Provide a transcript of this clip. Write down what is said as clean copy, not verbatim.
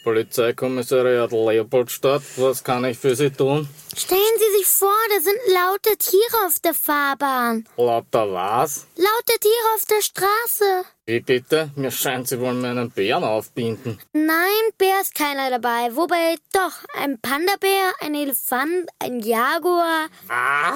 Polizeikommissariat Leopoldstadt, was kann ich für Sie tun? Stellen Sie sich vor, da sind lauter Tiere auf der Fahrbahn. Lauter was? Lauter Tiere auf der Straße. Wie bitte? Mir scheint, Sie wollen mir einen Bären aufbinden. Nein, Bär ist keiner dabei. Wobei doch, ein Panda-Bär, ein Elefant, ein Jaguar. Was?